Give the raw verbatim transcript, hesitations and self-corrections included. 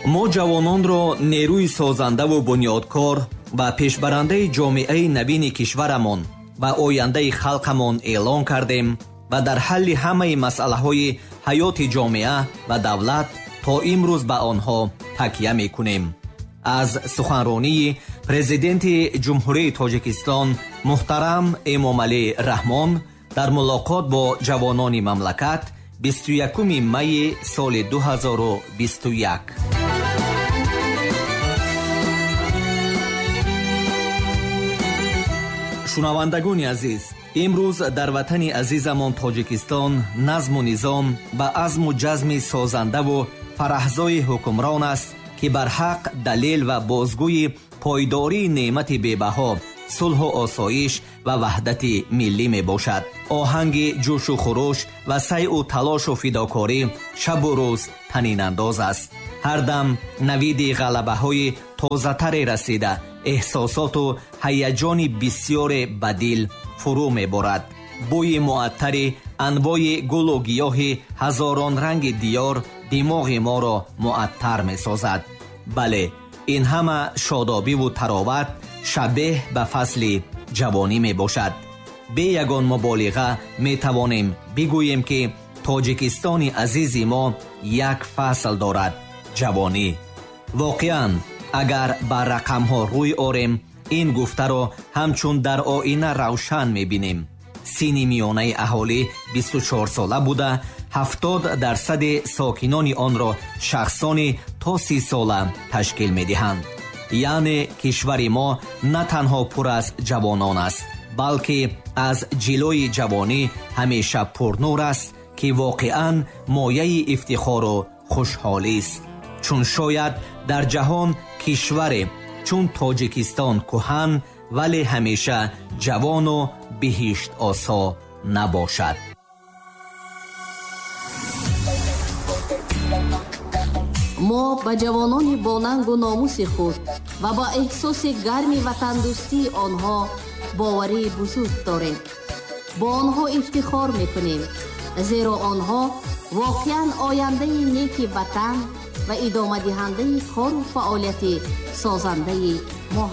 мо ҷавононро нерӯи созандаву бунёдкор ва пешбарандаи ҷомеаи навини кишварамон ва ояндаи халқамон эълон кардем ва дар ҳалли ҳамаи масъалаҳои ҳаёти ҷомеа ва давлат то имрӯз ба онҳо такя мекунем. аз суханронии президенти ҷумҳурии тоҷикистон муҳтарам Эмомалӣ Раҳмон дар мулоқот бо ҷавонони мамлакат бисту якуми майи соли ду ҳазору бисту як. шунавандагони азиз, имрӯз дар ватани азизамон тоҷикистон назму низом ва азму ҷазми созандаву фараҳзои ҳукмрон аст ки бар ҳақ далел ва бозгӯи пойдории неъмати бебаҳо, сулҳу осоиш ва ваҳдати миллӣ мебошад. оҳанги ҷӯшу хуруш ва сайъу талошу фидокорӣ шабу рӯз танинандоз аст. ҳар дам навиди ғалабаҳои тозатаре расида эҳсосоту ҳаяҷони бисьёре ба дил фурӯ меборад. бӯи муаттари анвои гулу гиёҳи ҳазорон ранги диёр димоғи моро муаттар месозад. бале, ин ҳама шодобиву тароват шабеҳ ба фасли ҷавонӣ мебошад. бе ягон муболиға метавонем бигӯем ки тоҷикистони азизи мо як фасл дорад: ҷавонӣ. воқеан агар ба рақамҳо рӯй орем, ин гуфтаро ҳамчун дар оина равшан мебинем. синни миёнаи аҳолӣ бисту чор сола буда, ҳафтод дарсади сокинони онро шахсони то си сола ташкил медиҳанд. яъне кишвари мо на танҳо пур аз ҷавонон аст, балки аз ҷилои ҷавонӣ ҳамеша пурнур аст, ки воқеан мояи ифтихору хушҳолист. чун шояд дар ҷаҳон кишваре чун тоҷикистон кӯҳан, вале ҳамеша ҷавону биҳишт осо набошад. мо ба ҷавонони бонангу номуси худ ва ба эҳсоси гарми ватандӯстии онҳо боварии бузург дорем. бо онҳо ифтихор мекунем, зеро онҳо воқеан ояндаи неки ватан ва идомадиҳандаи кору фаъолияти созандаи мо